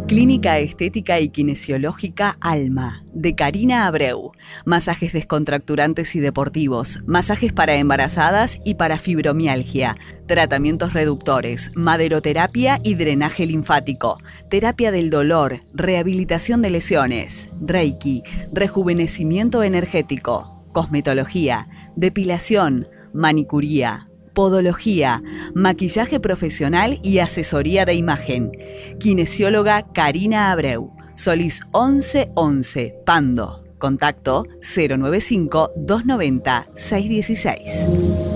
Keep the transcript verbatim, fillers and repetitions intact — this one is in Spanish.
Clínica Estética y Kinesiológica Alma, de Karina Abreu. Masajes descontracturantes y deportivos, masajes para embarazadas y para fibromialgia, tratamientos reductores, maderoterapia y drenaje linfático, terapia del dolor, rehabilitación de lesiones, reiki, rejuvenecimiento energético, cosmetología, depilación, manicuría, podología, maquillaje profesional y asesoría de imagen. Kinesióloga Karina Abreu. Solís once once, Pando. Contacto cero nueve cinco, dos nueve cero, seis uno seis.